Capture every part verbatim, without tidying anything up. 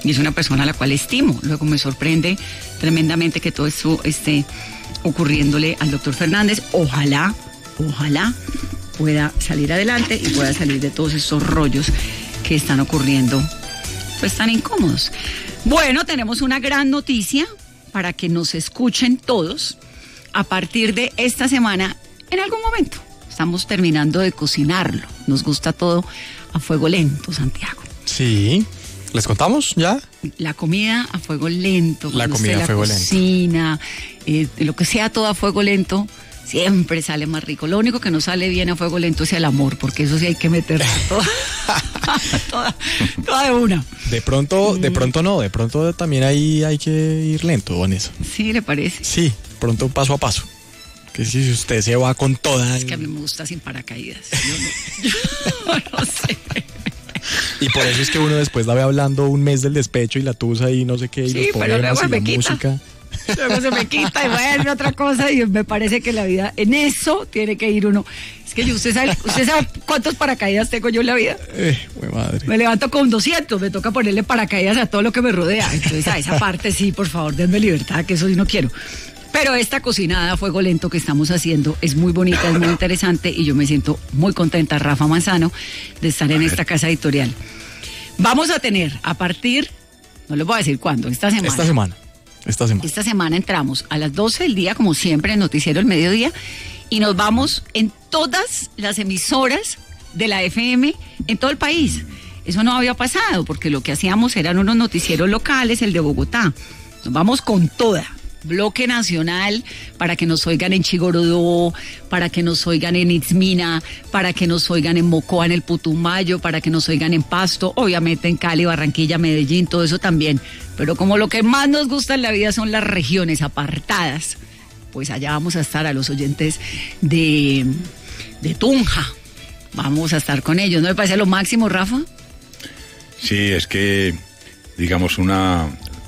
y es una persona a la cual estimo. Luego me sorprende tremendamente que todo esto esté ocurriéndole al doctor Fernández. Ojalá, ojalá pueda salir adelante y pueda salir de todos estos rollos que están ocurriendo, pues tan incómodos. Bueno, tenemos una gran noticia para que nos escuchen todos a partir de esta semana en algún momento. Estamos terminando de cocinarlo. Nos gusta todo a fuego lento, Santiago. Sí. ¿Les contamos ya? La comida a fuego lento. La comida a fuego lento. Cocina, eh, lo que sea todo a fuego lento, siempre sale más rico. Lo único que no sale bien a fuego lento es el amor, porque eso sí hay que meterlo toda, toda, toda de una. De pronto, de pronto no, de pronto también ahí hay que ir lento, Vanessa. Sí, ¿le parece? Sí, pronto paso a paso. Que si usted se va con toda... Es que a mí me gusta sin paracaídas. Yo no, yo no sé. Y por eso es que uno después la ve hablando un mes del despecho y la tusa y no sé qué, y sí, los problemas y la quita. música. Luego se me quita y vuelve otra cosa y me parece que la vida, en eso tiene que ir uno. Es que yo, usted sabe, usted sabe cuántos paracaídas tengo yo en la vida. Eh, güey madre. Me levanto con doscientos, me toca ponerle paracaídas a todo lo que me rodea. Entonces a esa parte sí, por favor, denme libertad, que eso sí no quiero. Pero esta cocinada a fuego lento que estamos haciendo es muy bonita, es muy interesante y yo me siento muy contenta, Rafa Manzano, de estar en esta casa editorial. Vamos a tener a partir, no les voy a decir cuándo, esta semana. Esta semana, esta semana. Esta semana entramos a las doce del día, como siempre, en Noticiero El Mediodía, y nos vamos en todas las emisoras de la F M en todo el país. Eso no había pasado, porque lo que hacíamos eran unos noticieros locales, el de Bogotá. Nos vamos con toda. Bloque nacional, para que nos oigan en Chigorodó, para que nos oigan en Itzmina, para que nos oigan en Mocoa, en el Putumayo, para que nos oigan en Pasto, obviamente en Cali, Barranquilla, Medellín, todo eso también. Pero como lo que más nos gusta en la vida son las regiones apartadas, pues allá vamos a estar a los oyentes de, de Tunja. Vamos a estar con ellos. ¿No me parece lo máximo, Rafa? Sí, es que, digamos, una...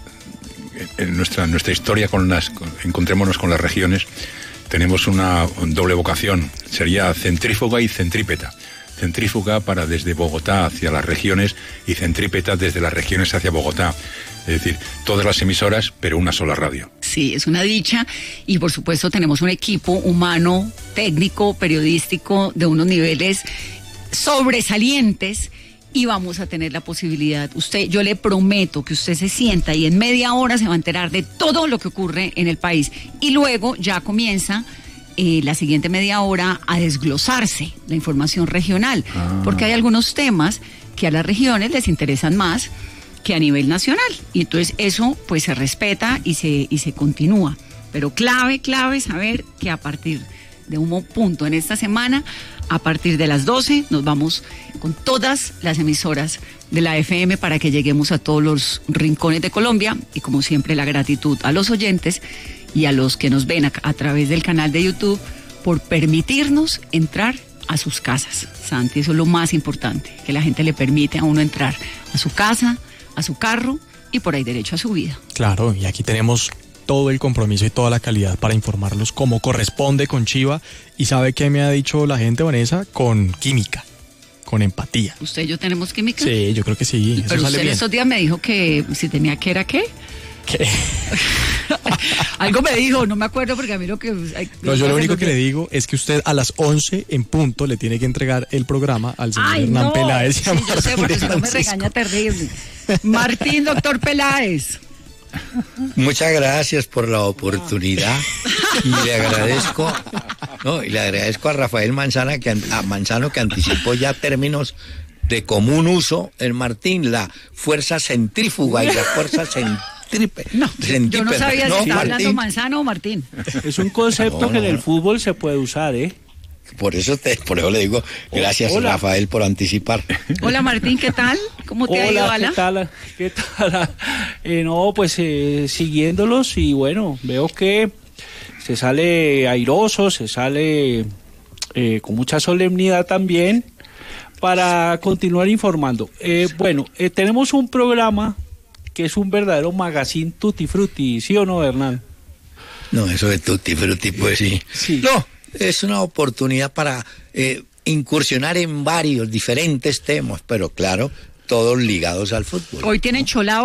En nuestra, nuestra historia con las, con, encontrémonos con las regiones, tenemos una doble vocación, sería centrífuga y centrípeta. Centrífuga para desde Bogotá hacia las regiones y centrípeta desde las regiones hacia Bogotá. Es decir, todas las emisoras, pero una sola radio. Sí, es una dicha y por supuesto tenemos un equipo humano, técnico, periodístico de unos niveles sobresalientes. Y vamos a tener la posibilidad, usted, yo le prometo que usted se sienta y en media hora se va a enterar de todo lo que ocurre en el país. Y luego ya comienza eh, la siguiente media hora a desglosarse la información regional, ah. porque hay algunos temas que a las regiones les interesan más que a nivel nacional. Y entonces eso pues se respeta y se, y se continúa. Pero clave, clave saber que a partir de un punto en esta semana, a partir de las doce nos vamos con todas las emisoras de la F M para que lleguemos a todos los rincones de Colombia y como siempre la gratitud a los oyentes y a los que nos ven a, a través del canal de YouTube por permitirnos entrar a sus casas. Santi, eso es lo más importante, que la gente le permite a uno entrar a su casa, a su carro y por ahí derecho a su vida. Claro, y aquí tenemos todo el compromiso y toda la calidad para informarlos como corresponde con Chiva. ¿Y sabe qué me ha dicho la gente, Vanessa? Con química, con empatía. ¿Usted y yo tenemos química? Sí, yo creo que sí. Eso Pero sale usted bien. estos días me dijo que si tenía que era qué. ¿Qué? Algo me dijo, no me acuerdo porque a mí lo que... Ay, no, yo lo único que le digo es que usted a las once en punto le tiene que entregar el programa al señor Ay, Hernán no. Peláez. Sí, yo sé, porque si no me regaña terrible. Martín, doctor Peláez. Muchas gracias por la oportunidad y le agradezco, no, y le agradezco a Rafael Manzana que a Manzano que anticipó ya términos de común uso en Martín, la fuerza centrífuga y la fuerza centrípeta. No, yo no sabía no, si estaba Martín. hablando Manzano o Martín. Es un concepto no, no, que en el fútbol se puede usar, ¿eh? Por eso te, por eso le digo gracias Hola. Rafael por anticipar. Hola Martín, ¿qué tal? ¿Cómo te Hola, ha ido, Ala? ¿qué tal? ¿Qué tal? Eh, no, pues eh, siguiéndolos y bueno, veo que se sale airoso, se sale eh, con mucha solemnidad también para continuar informando. Eh, bueno, eh, tenemos un programa que es un verdadero magazine tutti frutti, ¿sí o no, Hernán? No, eso de tutti frutti, pues sí. Sí. No. Es una oportunidad para eh, incursionar en varios diferentes temas, pero claro, todos ligados al fútbol. Hoy tienen cholao.